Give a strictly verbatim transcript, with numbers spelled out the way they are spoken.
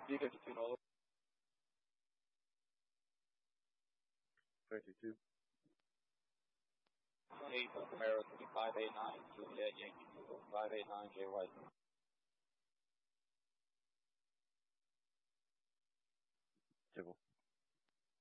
B fifty-two Nola. thirty-two. eight Camaro five eight nine Juliet Yankee five eight nine J White.